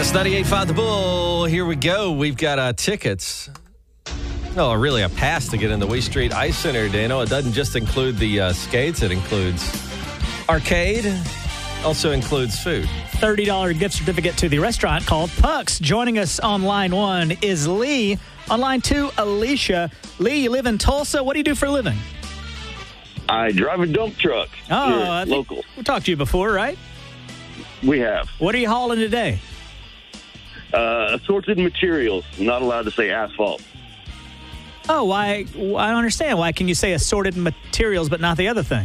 It's 98.5 The Bull. Here we go. We've got tickets. No, really a pass to get in the Wee Street Ice Center, Dano. It doesn't just include the skates. It includes arcade. Also includes food. $30 gift certificate to the restaurant called Puck's. Joining us on line one is Lee. On line two, Alicia. Lee, you live in Tulsa. What do you do for a living? I drive a dump truck. Oh, Local. We talked to you before, right? We have. What are you hauling today? Assorted materials. Not allowed to say asphalt. Oh, why? I don't understand. Why can you say assorted materials but not the other thing?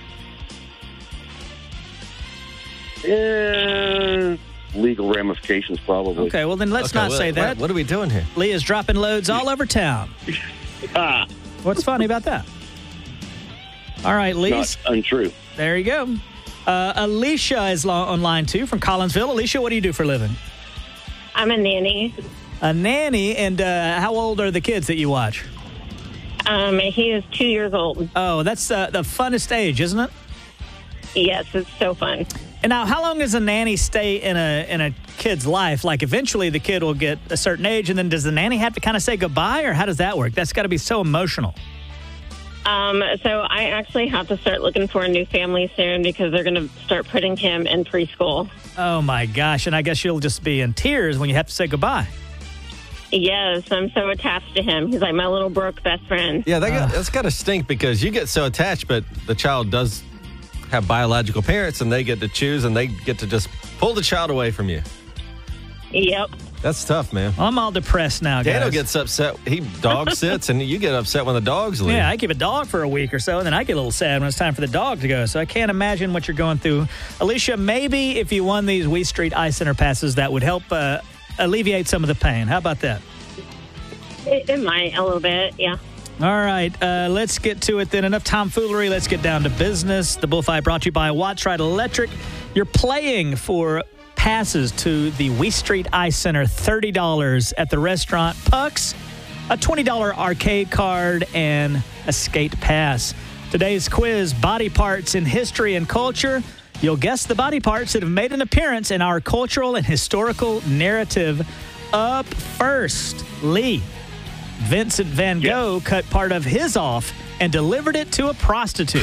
Legal ramifications, probably. Okay, well, then let's not say that. What are we doing here? Lee is dropping loads all over town. What's funny about that? All right, Lee. Not untrue. There you go. Alicia is on line two from Collinsville. Alicia, what do you do for a living? I'm a nanny. A nanny, and how old are the kids that you watch? He is 2 years old. Oh, that's the funnest age, isn't it? Yes, it's so fun. And now, how long does a nanny stay in a kid's life? Like, eventually the kid will get a certain age, and then does the nanny have to kind of say goodbye, or how does that work? That's got to be so emotional. So I actually have to start looking for a new family soon because they're going to start putting him in preschool. Oh, my gosh. And I guess you'll just be in tears when you have to say goodbye. Yes, I'm so attached to him. He's like my little Brooke best friend. Yeah, that's got to stink because you get so attached, but the child does have biological parents, and they get to choose, and they get to just pull the child away from you. Yep. That's tough, man. I'm all depressed now, guys. Dano gets upset. He dog sits, and you get upset when the dogs leave. Yeah, I keep a dog for a week or so, and then I get a little sad when it's time for the dog to go. So I can't imagine what you're going through. Alicia, maybe if you won these Wee Street Ice Center passes, that would help alleviate some of the pain. How about that? It might, a little bit, yeah. All right, let's get to it then. Enough tomfoolery. Let's get down to business. The Bullfight brought to you by Watts Ride Electric. You're playing for passes to the Wee Street Ice Center, $30 at the restaurant Puck's, a $20 arcade card, and a skate pass. Today's quiz, body parts in history and culture. You'll guess the body parts that have made an appearance in our cultural and historical narrative. Up first, Lee. Vincent van Gogh cut part of his off and delivered it to a prostitute.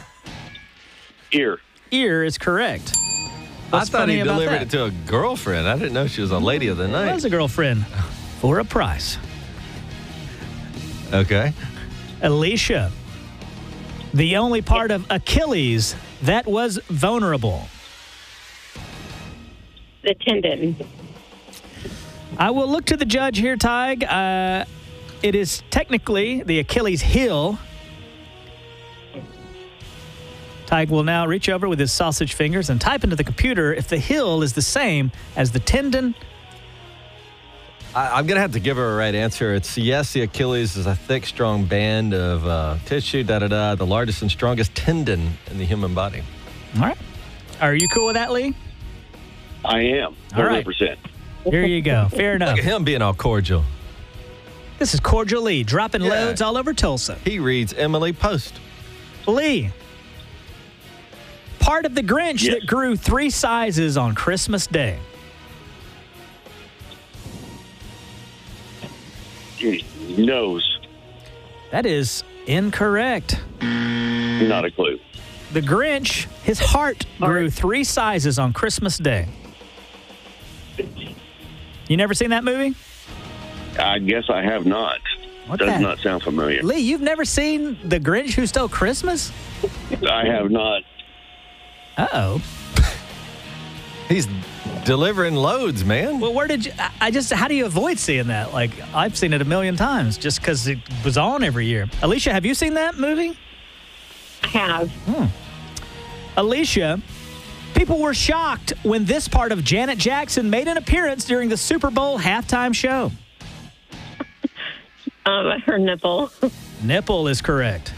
Ear. Ear is correct. I thought he delivered it to a girlfriend. I didn't know she was a lady of the night. It was a girlfriend for a price. Okay. Alicia, the only part of Achilles that was vulnerable. The tendon. I will look to the judge here, Tig. It is technically the Achilles heel. Tig will now reach over with his sausage fingers and type into the computer if the heel is the same as the tendon. I'm going to have to give her a right answer. It's yes, the Achilles is a thick, strong band of tissue, the largest and strongest tendon in the human body. All right. Are you cool with that, Lee? I am. 100%. All right. Here you go. Fair enough. Look at him being all cordial. This is Cordial Lee, dropping loads all over Tulsa. He reads Emily Post. Lee, part of the Grinch that grew 3 sizes on Christmas Day. Nose. That is incorrect. Not a clue. The Grinch, his heart grew 3 sizes on Christmas Day. You never seen that movie? I guess I have not. Does not sound familiar. Lee, you've never seen The Grinch Who Stole Christmas? I have not. Uh-oh. He's delivering loads, man. Well, where did you... how do you avoid seeing that? Like, I've seen it a million times just because it was on every year. Alicia, have you seen that movie? I have. Alicia, people were shocked when this part of Janet Jackson made an appearance during the Super Bowl halftime show. Her nipple. Nipple is correct.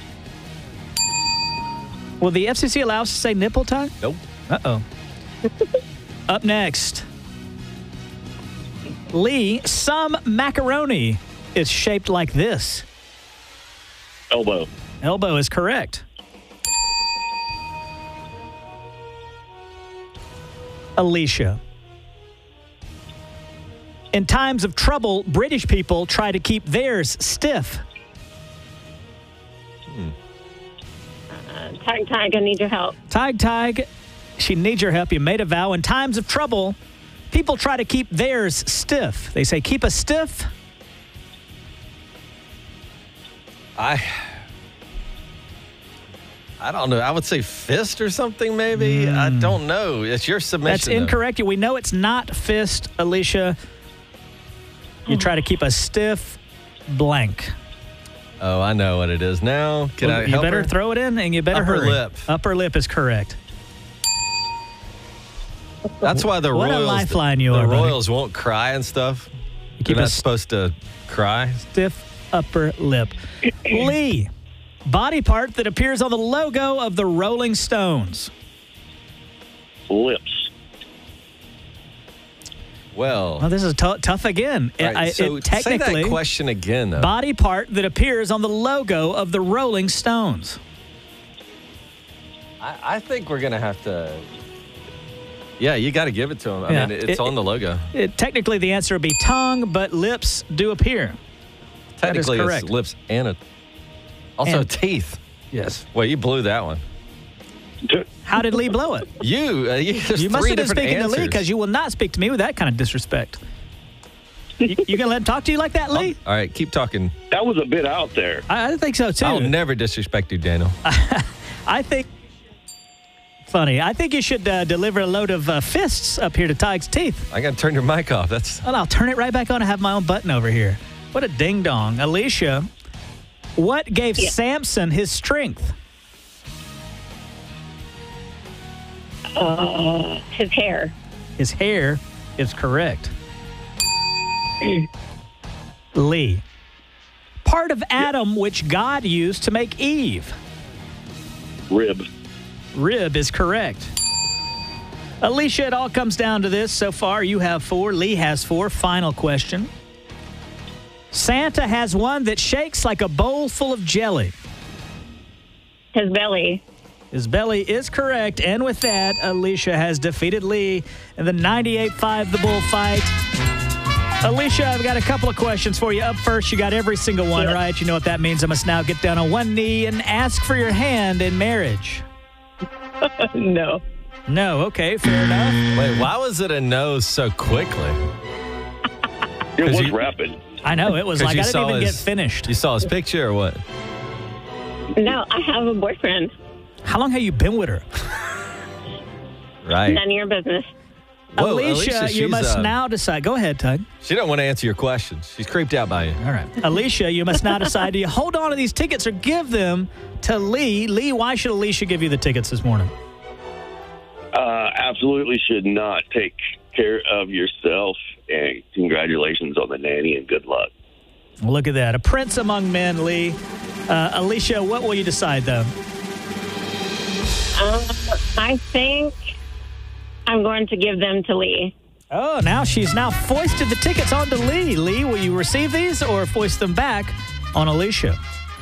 Will the FCC allow us to say nipple, Ty? Nope. Uh-oh. Up next, Lee, some macaroni is shaped like this. Elbow. Elbow is correct. Alicia, In times of trouble, British people try to keep theirs stiff. Tig, Tig, I need your help. Tig, Tig, she needs your help. You made a vow. In times of trouble, people try to keep theirs stiff. They say, keep us stiff. I don't know. I would say fist or something, maybe. I don't know. It's your submission. That's incorrect. We know it's not fist, Alicia. You try to keep a stiff blank. Oh, I know what it is now. Can I help You better her? throw it in, and you better Upper hurry. lip. Upper lip is correct. That's why the What a Royals, lifeline you the are, buddy. Royals won't cry and stuff. You keep You're a not supposed to cry. stiff upper lip. Lee, body part that appears on the logo of the Rolling Stones. Lips. Well, This is tough again. all right, so say Technically, that question again, though. body part that appears on the logo of the Rolling Stones. I think we're going to have to... Yeah, you got to give it to him. I Yeah, mean, it's on the logo. Technically, the answer would be tongue, but lips do appear. Technically, that is correct. it's lips and also And- teeth. Yes. Well, you blew that one. How did Lee blow it? You You must have been speaking to Lee because you will not speak to me with that kind of disrespect. You going to let him talk to you like that, Lee? All right, keep talking. That was a bit out there. I think so, too. I'll never disrespect you, Daniel. I think... Funny. I think you should deliver a load of fists up here to Tig's teeth. I got to turn your mic off. That's Well, I'll turn it right back on and have my own button over here. What a ding-dong. Alicia, what gave Samson his strength? His hair. His hair is correct. Lee, part of Adam which God used to make Eve. Rib. Rib is correct. Alicia, it all comes down to this. So far, you have 4. Lee has 4. Final question. Santa has one that shakes like a bowl full of jelly. His belly. His belly is correct. And with that, Alicia has defeated Lee in the 98.5 The Bullfight. Alicia, I've got a couple of questions for you. Up first, you got every single one right. You know what that means. I must now get down on one knee and ask for your hand in marriage. No. No, okay, fair enough. Wait, why was it a no so quickly? It was you- rapid. I know, it was 'Cause like you I didn't saw even get his- finished. You saw his picture or what? No, I have a boyfriend. How long have you been with her? Right. None of your business. Whoa, Alicia, you she's, must now decide. Go ahead, Tug. She don't want to answer your questions. She's creeped out by you. All right. Alicia, you must now decide, do you hold on to these tickets or give them to Lee? Lee, why should Alicia give you the tickets this morning? Absolutely should not. Take care of yourself, and congratulations on the nanny, and good luck. Well, look at that. A prince among men, Lee. Alicia, what will you decide, though? I think I'm going to give them to Lee. Oh, now she's now foisted the tickets onto Lee. Lee, will you receive these or foist them back on Alicia?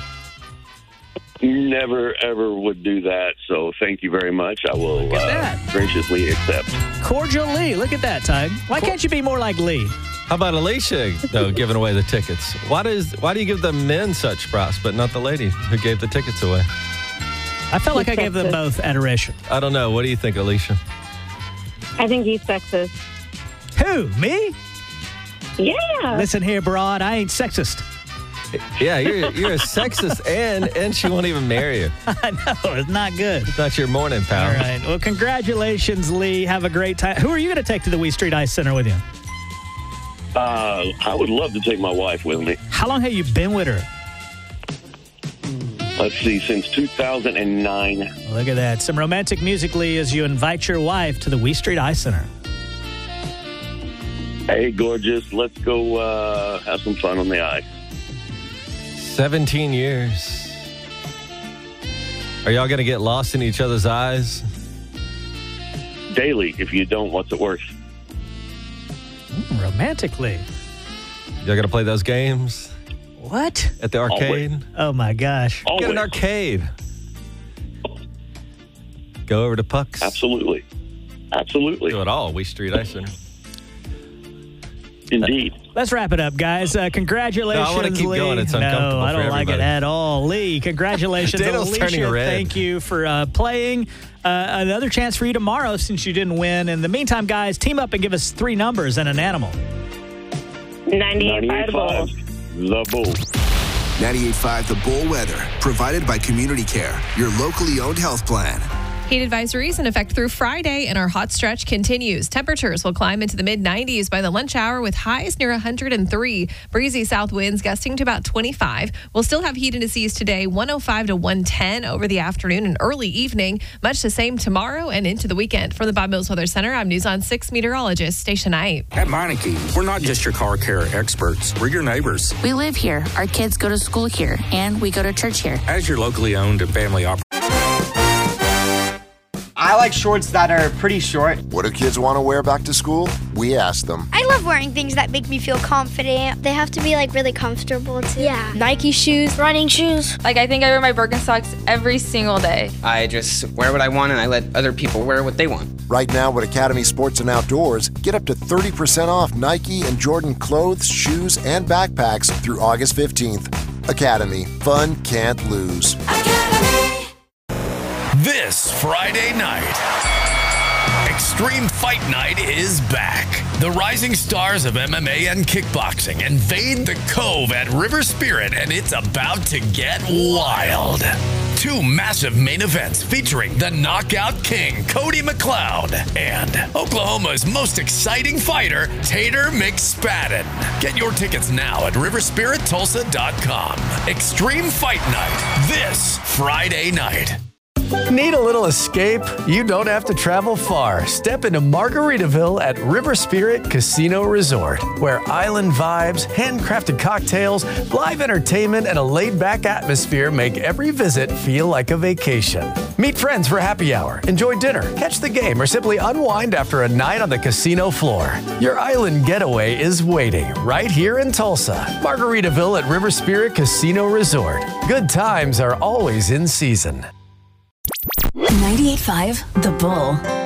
Never, ever would do that, so thank you very much. I will Look at that. graciously accept. Cordial Lee. Look at that, Tug. Why can't you be more like Lee? How about Alicia, though, giving away the tickets? Why do you give the men such props, but not the lady who gave the tickets away? I felt like I gave them both adoration. I don't know. What do you think, Alicia? I think he's sexist. Who? Me? Yeah. Listen here, broad. I ain't sexist. Yeah, you're a sexist, and she won't even marry you. I know. It's not good. That's your morning, pal. All right. Well, congratulations, Lee. Have a great time. Who are you going to take to the Wee Street Ice Center with you? I would love to take my wife with me. How long have you been with her? Let's see, since 2009. Look at that. Some romantic music, Lee, as you invite your wife to the Wee Street Ice Center. Hey, gorgeous, let's go have some fun on the ice. 17 years. Are y'all going to get lost in each other's eyes? Daily. If you don't, what's it worth? Romantically. Y'all going to play those games What? at the arcade? Always. Oh, my gosh. Always. Get an arcade. Go over to Pucks. Absolutely. Absolutely. Do it all. Wee Street Ice Center. Indeed. Let's wrap it up, guys. Congratulations, No, I wanna keep Lee. going. It's uncomfortable No, I don't for like it everybody. at all. Lee, congratulations. Daniel's Alicia, turning red. thank you for playing. Another chance for you tomorrow since you didn't win. In the meantime, guys, team up and give us 3 numbers and an animal. 98.5 The Bull. 98.5 The Bull. 98.5 The Bull weather, provided by Community Care, your locally owned health plan. Heat advisories in effect through Friday, and our hot stretch continues. Temperatures will climb into the mid-90s by the lunch hour with highs near 103. Breezy south winds gusting to about 25. We'll still have heat indices today, 105 to 110 over the afternoon and early evening. Much the same tomorrow and into the weekend. From the Bob Mills Weather Center, I'm News on 6 meteorologist Stacia Knight. At Meineke, we're not just your car care experts. We're your neighbors. We live here. Our kids go to school here, and we go to church here. As your locally owned and family operated. I like shorts that are pretty short. What do kids want to wear back to school? We ask them. I love wearing things that make me feel confident. They have to be like really comfortable too. Yeah. Nike shoes, running shoes. Like I think I wear my Birkenstocks every single day. I just wear what I want and I let other people wear what they want. Right now at Academy Sports and Outdoors, get up to 30% off Nike and Jordan clothes, shoes, and backpacks through August 15th. Academy. Fun can't lose. This Friday night, Extreme Fight Night is back. The rising stars of MMA and kickboxing invade the Cove at River Spirit, and it's about to get wild. 2 massive main events featuring the Knockout King, Cody McLeod, and Oklahoma's most exciting fighter, Tater McSpadden. Get your tickets now at riverspirittulsa.com. Extreme Fight Night, this Friday night. Need a little escape? You don't have to travel far. Step into Margaritaville at River Spirit Casino Resort, where island vibes, handcrafted cocktails, live entertainment, and a laid-back atmosphere make every visit feel like a vacation. Meet friends for happy hour, enjoy dinner, catch the game, or simply unwind after a night on the casino floor. Your island getaway is waiting right here in Tulsa. Margaritaville at River Spirit Casino Resort. Good times are always in season. 98.5 The Bull.